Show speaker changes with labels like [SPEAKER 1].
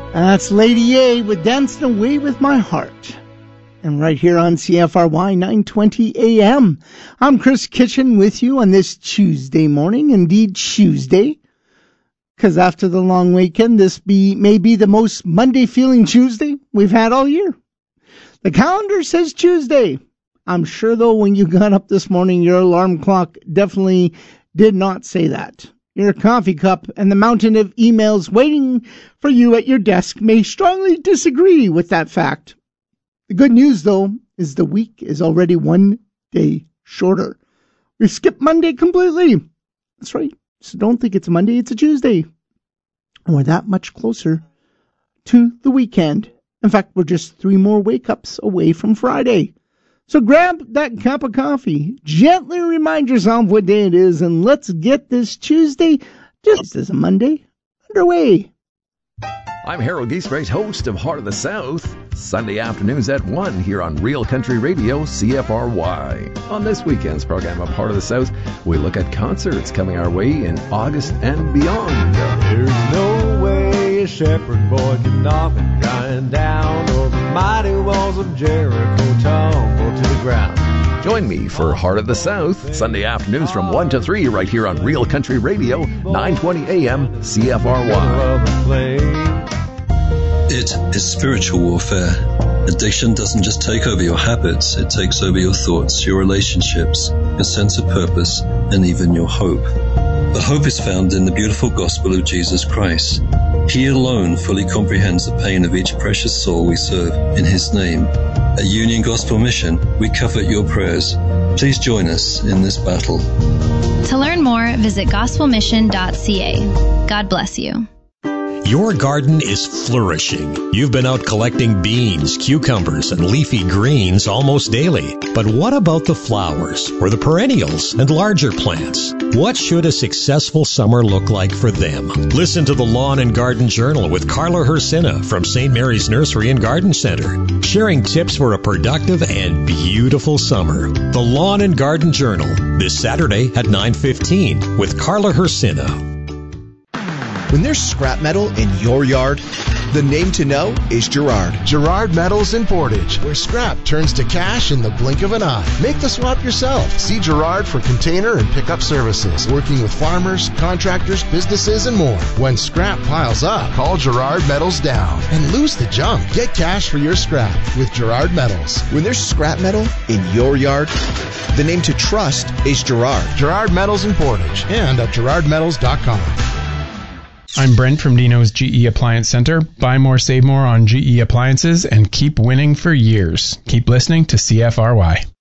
[SPEAKER 1] That's Lady A with Dancing Away With My Heart. And right here on CFRY 920 AM, I'm Chris Kitchen with you on this Tuesday morning, indeed Tuesday. Because after the long weekend, this may be the most Monday-feeling Tuesday we've had all year. The calendar says Tuesday. I'm sure, though, when you got up this morning, your alarm clock definitely did not say that. Your coffee cup and the mountain of emails waiting for you at your desk may strongly disagree with that fact. The good news, though, is the week is already one day shorter. We skipped Monday completely. That's right. So don't think it's a Monday, it's a Tuesday. And we're that much closer to the weekend. In fact, we're just 3 more wake-ups away from Friday. So grab that cup of coffee, gently remind yourself what day it is, and let's get this Tuesday, just as a Monday, underway.
[SPEAKER 2] I'm Harold Giesbrecht, host of Heart of the South, Sunday afternoons at 1 here on Real Country Radio, CFRY. On this weekend's program of Heart of the South, we look at concerts coming our way in August and beyond.
[SPEAKER 3] There's no way a shepherd boy can knock and grind down, or the mighty walls of Jericho tumble to the ground.
[SPEAKER 2] Join me for Heart of the South, Sunday afternoons from 1 to 3 right here on Real Country Radio, 920 AM, CFRY.
[SPEAKER 4] It is spiritual warfare. Addiction doesn't just take over your habits, it takes over your thoughts, your relationships, your sense of purpose, and even your hope. But hope is found in the beautiful gospel of Jesus Christ. He alone fully comprehends the pain of each precious soul we serve in His name. At Union Gospel Mission, we covet your prayers. Please join us in this battle.
[SPEAKER 5] To learn more, visit gospelmission.ca. God bless you.
[SPEAKER 6] Your garden is flourishing. You've been out collecting beans, cucumbers, and leafy greens almost daily. But what about the flowers, or the perennials, and larger plants? What should a successful summer look like for them? Listen to the Lawn and Garden Journal with Carla Hersina from St. Mary's Nursery and Garden Center, sharing tips for a productive and beautiful summer. The Lawn and Garden Journal, this Saturday at 9:15 with Carla Hersina.
[SPEAKER 7] When there's scrap metal in your yard, the name to know is Girard.
[SPEAKER 8] Girard Metals in Portage, where scrap turns to cash in the blink of an eye. Make the swap yourself. See Girard for container and pickup services, working with farmers, contractors, businesses, and more. When scrap piles up, call Girard Metals down and lose the junk. Get cash for your scrap with Girard Metals.
[SPEAKER 7] When there's scrap metal in your yard, the name to trust is Girard.
[SPEAKER 8] Girard Metals in Portage and at girardmetals.com.
[SPEAKER 9] I'm Brent from Dino's GE Appliance Center. Buy more, save more on GE appliances, and keep winning for years. Keep listening to CFRY.